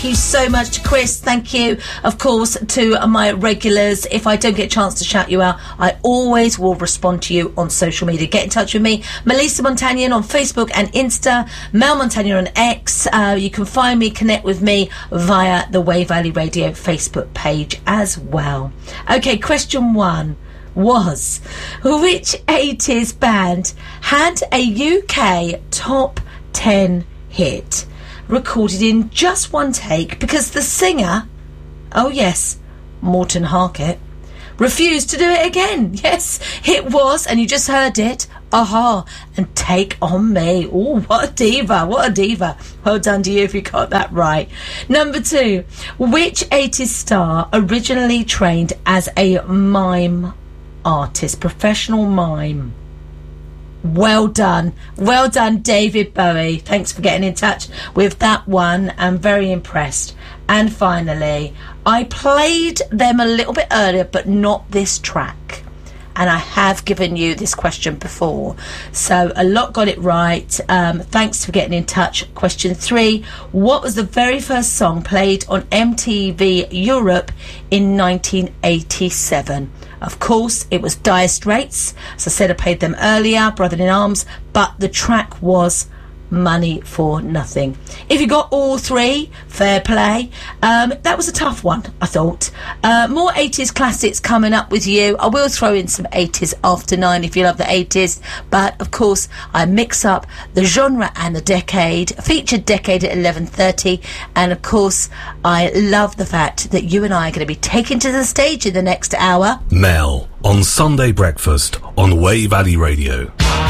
Thank you so much to Chris. Thank you, of course, to my regulars. If I don't get a chance to shout you out, I always will respond to you on social media. Get in touch with me, Melissa Montagnon on Facebook and Insta, Mel Montagnon on X. You can find me, connect with me via the Wave Valley Radio Facebook page as well. Okay, question 1 was, which 80s band had a UK top 10 hit recorded in just one take because the singer, oh yes, Morten Harket, refused to do it again? Yes, it was, and you just heard it, Aha, and Take On Me. Oh, what a diva, what a diva. Well done to you if you got that right. Number 2, which 80s star originally trained as a mime artist, professional mime? Well done, David Bowie. Thanks for getting in touch with that one. I'm very impressed. And finally, I played them a little bit earlier, but not this track. And I have given you this question before, so a lot got it right. Thanks for getting in touch. Question 3, what was the very first song played on MTV Europe in 1987? Of course, it was Dire Straits. As I said, I played them earlier, Brother in Arms, but the track was Money for Nothing. If you got all 3, fair play. That was a tough one, I thought. More 80s classics coming up with you. I will throw in some 80s after 9 if you love the 80s, but of course I mix up the genre and the decade, featured decade at 11:30, and of course I love the fact that you and I are going to be taken to the stage in the next hour. Mel on Sunday Breakfast on Wave Valley Radio.